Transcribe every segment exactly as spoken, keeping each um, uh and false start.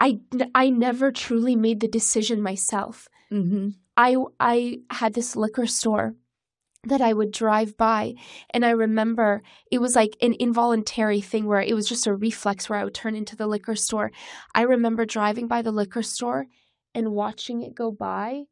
I, I never truly made the decision myself. Mm-hmm. I, I had this liquor store that I would drive by, and I remember it was like an involuntary thing where it was just a reflex where I would turn into the liquor store. I remember driving by the liquor store and watching it go by,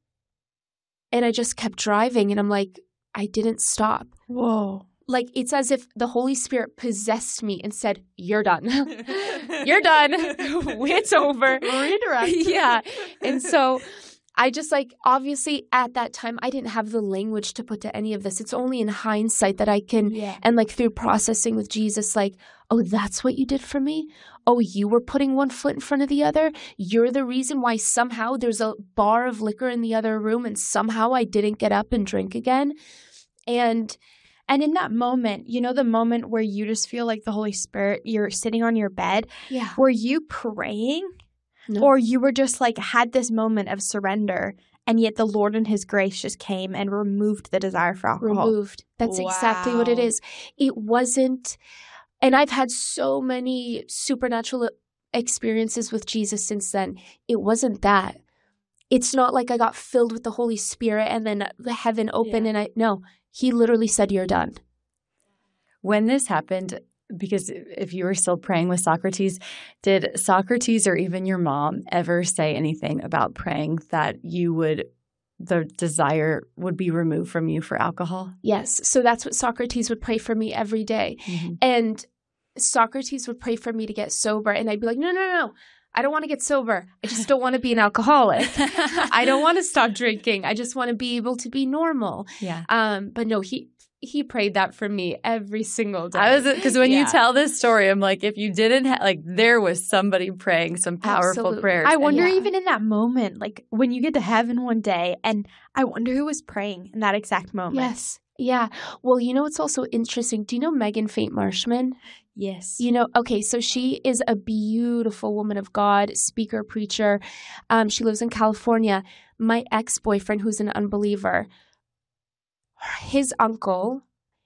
and I just kept driving, and I'm like, I didn't stop. Whoa. Like, it's as if the Holy Spirit possessed me and said, you're done. You're done. It's over. Redirect. Yeah. And so I just like, obviously at that time, I didn't have the language to put to any of this. It's only in hindsight that I can, Yeah. and like through processing with Jesus, like, oh, that's what you did for me? Oh, you were putting one foot in front of the other? You're the reason why somehow there's a bar of liquor in the other room and somehow I didn't get up and drink again. And And in that moment, you know, the moment where you just feel like the Holy Spirit, you're sitting on your bed, yeah. were you praying? No. Or you were just like had this moment of surrender, and yet the Lord in his grace just came and removed the desire for alcohol? Removed. That's Wow. exactly what it is. It wasn't, and I've had so many supernatural experiences with Jesus since then. It wasn't that. It's not like I got filled with the Holy Spirit and then the heaven opened Yeah. and I, no, he literally said, you're done. When this happened, because if you were still praying with Socrates, did Socrates or even your mom ever say anything about praying that you would, the desire would be removed from you for alcohol? Yes. So that's what Socrates would pray for me every day. Mm-hmm. And Socrates would pray for me to get sober. And I'd be like, no, no, no. I don't want to get sober. I just don't want to be an alcoholic. I don't want to stop drinking. I just want to be able to be normal. Yeah. Um, but no, he he prayed that for me every single day. I was because when Yeah. you tell this story, I'm like, if you didn't ha- like, there was somebody praying some powerful Absolutely. prayers. I wonder Yeah. even in that moment, like when you get to heaven one day, and I wonder who was praying in that exact moment. Yes. Yeah. Well, you know what's also interesting? Do you know Megan Faint Marshman? Yes. You know, okay, so she is a beautiful woman of God, speaker, preacher. Um, she lives in California. My ex-boyfriend, who's an unbeliever, his uncle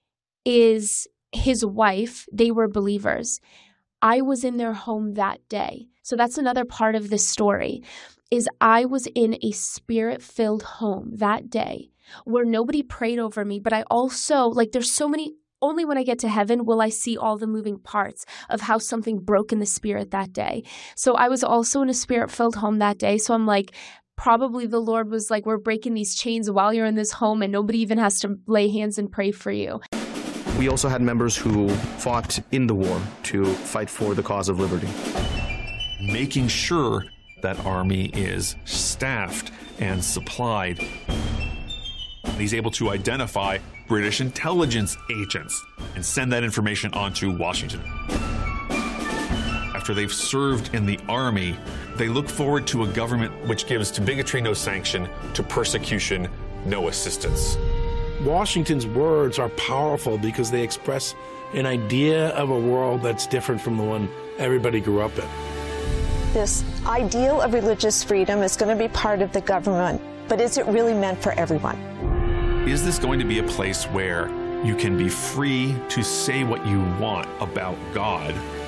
is his wife. They were believers. I was in their home that day. So that's another part of this story, is I was in a spirit-filled home that day where nobody prayed over me, but I also, like, there's so many. Only when I get to heaven will I see all the moving parts of how something broke in the spirit that day. So I was also in a spirit-filled home that day. So I'm like, probably the Lord was like, we're breaking these chains while you're in this home and nobody even has to lay hands and pray for you. We also had members who fought in the war to fight for the cause of liberty. Making sure that army is staffed and supplied. He's able to identify British intelligence agents and send that information on to Washington. After they've served in the army, they look forward to a government which gives to bigotry no sanction, to persecution no assistance. Washington's words are powerful because they express an idea of a world that's different from the one everybody grew up in. This ideal of religious freedom is going to be part of the government, but is it really meant for everyone? Is this going to be a place where you can be free to say what you want about God